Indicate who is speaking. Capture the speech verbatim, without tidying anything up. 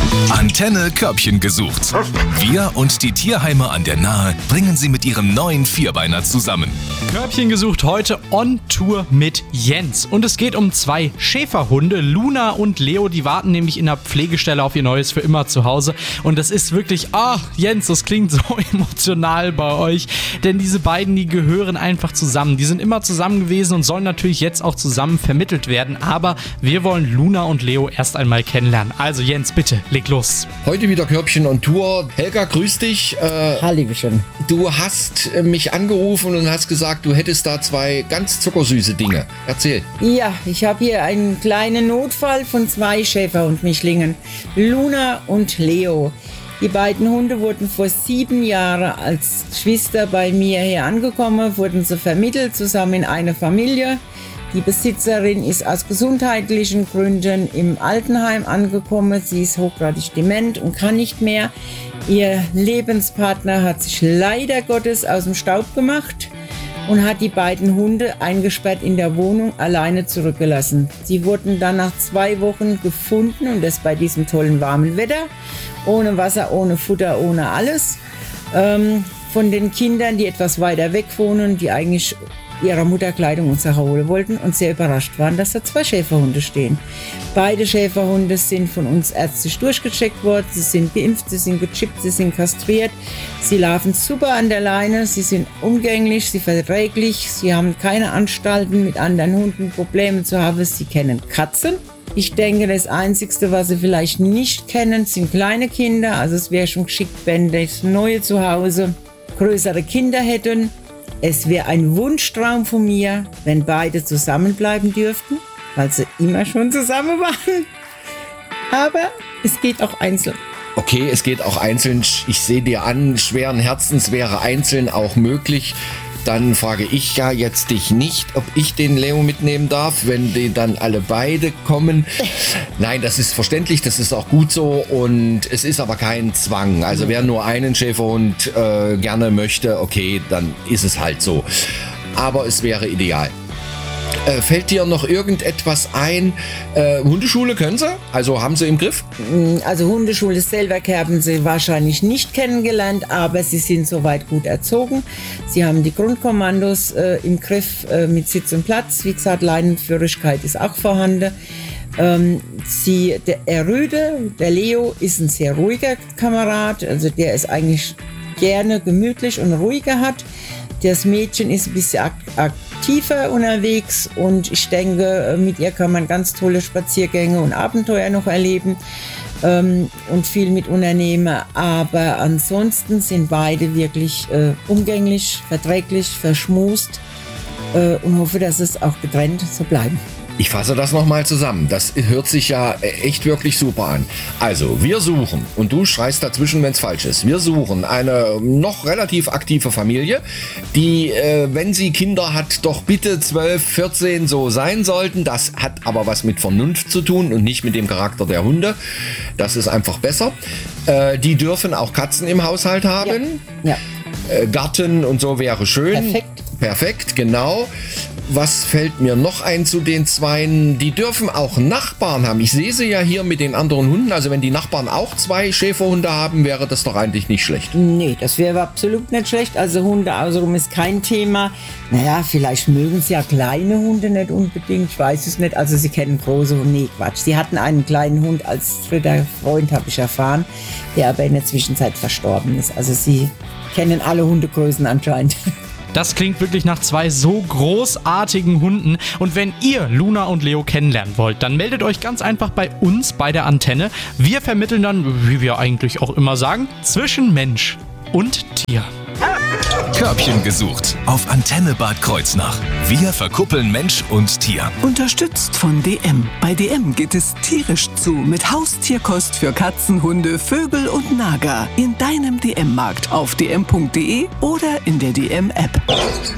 Speaker 1: Antenne Körbchen gesucht. Wir und die Tierheime an der Nahe bringen sie mit ihrem neuen Vierbeiner zusammen.
Speaker 2: Körbchen gesucht heute on Tour mit Jens. Und es geht um zwei Schäferhunde, Luna und Leo. Die warten nämlich in der Pflegestelle auf ihr neues für immer Zuhause. Und das ist wirklich, ach Jens, das klingt so emotional bei euch. Denn diese beiden, die gehören einfach zusammen. Die sind immer zusammen gewesen und sollen natürlich jetzt auch zusammen vermittelt werden. Aber wir wollen Luna und Leo erst einmal kennenlernen. Also Jens, bitte, leg los.
Speaker 3: Heute wieder Körbchen on Tour. Helga, grüß dich. Äh,
Speaker 4: Hallöchen.
Speaker 3: Du hast äh, mich angerufen und hast gesagt, du hättest da zwei ganz zuckersüße Dinge. Erzähl.
Speaker 4: Ja, ich habe hier einen kleinen Notfall von zwei Schäferhund-Mischlingen, Luna und Leo. Die beiden Hunde wurden vor sieben Jahren als Geschwister bei mir hier angekommen, wurden sie vermittelt zusammen in eine Familie. Die Besitzerin ist aus gesundheitlichen Gründen im Altenheim angekommen. Sie ist hochgradig dement und kann nicht mehr. Ihr Lebenspartner hat sich leider Gottes aus dem Staub gemacht und hat die beiden Hunde eingesperrt in der Wohnung alleine zurückgelassen. Sie wurden dann nach zwei Wochen gefunden und das bei diesem tollen warmen Wetter. Ohne Wasser, ohne Futter, ohne alles. Ähm, von den Kindern, die etwas weiter weg wohnen, die eigentlich ihrer Mutter Kleidung und Sache holen wollten und sehr überrascht waren, dass da zwei Schäferhunde stehen. Beide Schäferhunde sind von uns ärztlich durchgecheckt worden. Sie sind geimpft, sie sind gechippt, sie sind kastriert. Sie laufen super an der Leine, sie sind umgänglich, sie verträglich. Sie haben keine Anstalten, mit anderen Hunden Probleme zu haben. Sie kennen Katzen. Ich denke, das Einzige, was sie vielleicht nicht kennen, sind kleine Kinder. Also es wäre schon geschickt, wenn das neue Zuhause größere Kinder hätten. Es wäre ein Wunschtraum von mir, wenn beide zusammenbleiben dürften, weil sie immer schon zusammen waren. Aber es geht auch einzeln.
Speaker 3: Okay, es geht auch einzeln. Ich sehe dir an, schweren Herzens wäre einzeln auch möglich. Dann frage ich ja jetzt dich nicht, ob ich den Leo mitnehmen darf, wenn die dann alle beide kommen. Nein, das ist verständlich, das ist auch gut so und es ist aber kein Zwang. Also wer nur einen Schäferhund äh, gerne möchte, okay, dann ist es halt so. Aber es wäre ideal. Äh, fällt dir noch irgendetwas ein? Äh, Hundeschule können Sie? Also haben Sie im Griff?
Speaker 4: Also Hundeschule selber haben Sie wahrscheinlich nicht kennengelernt, aber Sie sind soweit gut erzogen. Sie haben die Grundkommandos äh, im Griff äh, mit Sitz und Platz. Wie gesagt, Leinenführigkeit ist auch vorhanden. Ähm, sie, der, der Rüde, der Leo, ist ein sehr ruhiger Kamerad. Also der ist eigentlich gerne gemütlich und ruhiger hat. Das Mädchen ist ein bisschen aktiver unterwegs und ich denke, mit ihr kann man ganz tolle Spaziergänge und Abenteuer noch erleben ähm, und viel mit unternehmen. Aber ansonsten sind beide wirklich äh, umgänglich, verträglich, verschmust äh, und hoffe, dass es auch getrennt so bleiben.
Speaker 3: Ich fasse das nochmal zusammen. Das hört sich ja echt wirklich super an. Also, wir suchen, und du schreist dazwischen, wenn es falsch ist, wir suchen eine noch relativ aktive Familie, die, äh, wenn sie Kinder hat, doch bitte zwölf, vierzehn so sein sollten. Das hat aber was mit Vernunft zu tun und nicht mit dem Charakter der Hunde. Das ist einfach besser. Äh, die dürfen auch Katzen im Haushalt haben.
Speaker 4: Ja. Ja.
Speaker 3: Äh, Garten und so wäre schön.
Speaker 4: Perfekt.
Speaker 3: Perfekt, genau. Was fällt mir noch ein zu den Zweien? Die dürfen auch Nachbarn haben. Ich sehe sie ja hier mit den anderen Hunden. Also wenn die Nachbarn auch zwei Schäferhunde haben, wäre das doch eigentlich nicht schlecht.
Speaker 4: Nee, das wäre absolut nicht schlecht. Also Hunde außenrum ist kein Thema. Naja, vielleicht mögen sie ja kleine Hunde nicht unbedingt. Ich weiß es nicht. Also sie kennen große Hunde. Nee, Quatsch. Sie hatten einen kleinen Hund als dritter Freund, habe ich erfahren, der aber in der Zwischenzeit verstorben ist. Also sie kennen alle Hundegrößen anscheinend.
Speaker 2: Das klingt wirklich nach zwei so großartigen Hunden. Und wenn ihr Luna und Leo kennenlernen wollt, dann meldet euch ganz einfach bei uns bei der Antenne. Wir vermitteln dann, wie wir eigentlich auch immer sagen, zwischen Mensch und Tier.
Speaker 1: Körbchen gesucht auf Antenne Bad Kreuznach. Wir verkuppeln Mensch und Tier.
Speaker 5: Unterstützt von D M. Bei D M geht es tierisch zu mit Haustierkost für Katzen, Hunde, Vögel und Nager. In deinem D M-Markt auf d m punkt d e oder in der D M-App.